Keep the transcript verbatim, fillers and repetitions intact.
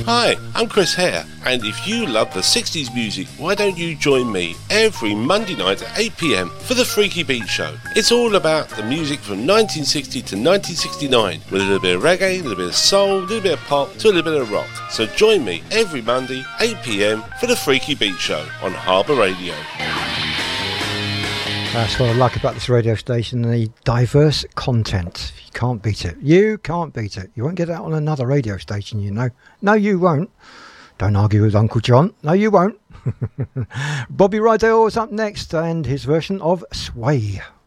Hi, I'm Chris Hare, and if you love the sixties music, why don't you join me every Monday night at eight p m for the Freaky Beat Show. It's all about the music from nineteen sixty to nineteen sixty-nine, with a little bit of reggae, a little bit of soul, a little bit of pop, to a little bit of rock. So join me every Monday, eight p m for the Freaky Beat Show on Harbour Radio. That's what I like about this radio station, the diverse content. You can't beat it. You can't beat it. You won't get that on another radio station, you know. No, you won't. Don't argue with Uncle John. No, you won't. Bobby Rydell is up next, and his version of Sway.